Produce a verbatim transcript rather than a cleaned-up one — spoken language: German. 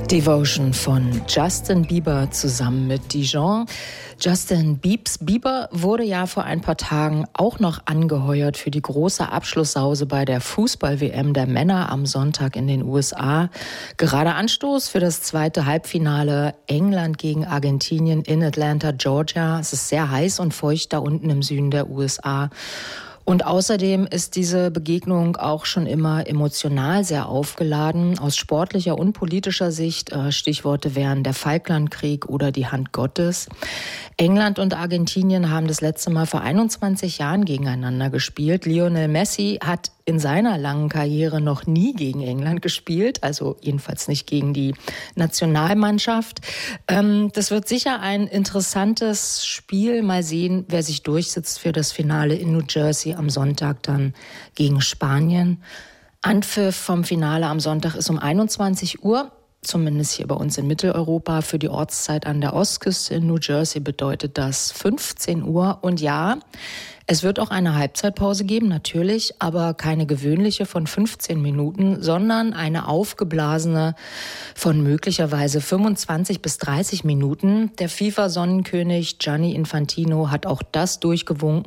Devotion von Justin Bieber zusammen mit Dijon. Justin Biebs Bieber wurde ja vor ein paar Tagen auch noch angeheuert für die große Abschlusssause bei der Fußball-W M der Männer am Sonntag in den U S A. Gerade Anstoß für das zweite Halbfinale England gegen Argentinien in Atlanta, Georgia. Es ist sehr heiß und feucht da unten im Süden der U S A. Und außerdem ist diese Begegnung auch schon immer emotional sehr aufgeladen. Aus sportlicher und politischer Sicht, Stichworte wären der Falklandkrieg oder die Hand Gottes. England und Argentinien haben das letzte Mal vor einundzwanzig Jahren gegeneinander gespielt. Lionel Messi hat in seiner langen Karriere noch nie gegen England gespielt, also jedenfalls nicht gegen die Nationalmannschaft. Ähm, das wird sicher ein interessantes Spiel. Mal sehen, wer sich durchsetzt für das Finale in New Jersey am Sonntag dann gegen Spanien. Anpfiff vom Finale am Sonntag ist um einundzwanzig Uhr. Zumindest hier bei uns in Mitteleuropa. Für die Ortszeit an der Ostküste in New Jersey bedeutet das fünfzehn Uhr. Und ja, es wird auch eine Halbzeitpause geben, natürlich, aber keine gewöhnliche von fünfzehn Minuten, sondern eine aufgeblasene von möglicherweise fünfundzwanzig bis dreißig Minuten. Der FIFA-Sonnenkönig Gianni Infantino hat auch das durchgewunken.